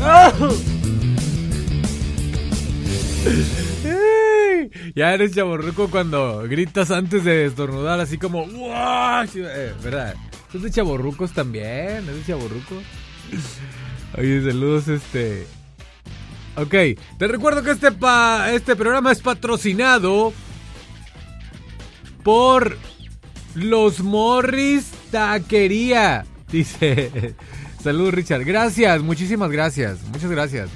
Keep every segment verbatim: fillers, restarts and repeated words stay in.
¡Oh! Ya eres chavorruco cuando gritas antes de estornudar, así como ¡wow! Eh, ¿verdad? ¿Es de chavorrucos también? ¿Es de chavorruco? Oye, saludos, este... Ok, te recuerdo que este, pa... este programa es patrocinado por Los Morris Taquería. Dice... Saludos, Richard. Gracias, muchísimas gracias. Muchas gracias.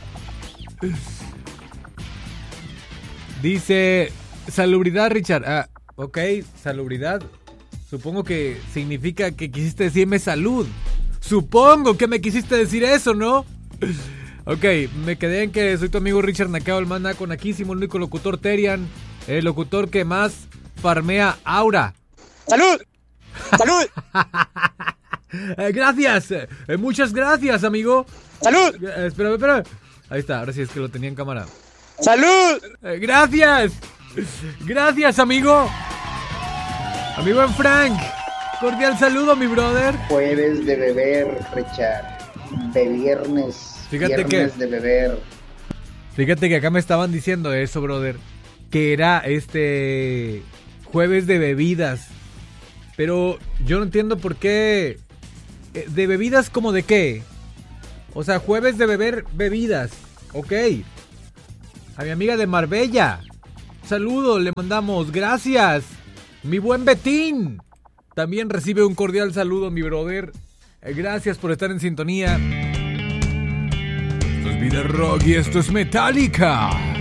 Dice... Salubridad, Richard. Ah, ok, salubridad. Supongo que significa que quisiste decirme salud. Supongo que me quisiste decir eso, ¿no? Ok, me quedé en que soy tu amigo Richard Nakao, el más naco naquísimo, el único locutor Terian, el locutor que más farmea Aura. ¡Salud! ¡Salud! eh, gracias, eh, muchas gracias, amigo. ¡Salud! Eh, espera, espera. Ahí está, ahora sí es que lo tenía en cámara. ¡Salud! Eh, gracias. Gracias, amigo. Amigo en Frank. Cordial saludo, mi brother. Jueves de beber, Richard. De viernes. Fíjate viernes que, de beber. Fíjate que acá me estaban diciendo eso, brother. Que era este jueves de bebidas. Pero yo no entiendo por qué. ¿De bebidas como de qué? O sea, jueves de beber bebidas. Ok. A mi amiga de Marbella. Saludo, le mandamos. Gracias. Mi buen Betín. También recibe un cordial saludo, mi brother. Gracias por estar en sintonía. Esto es Vida Rock y esto es Metallica.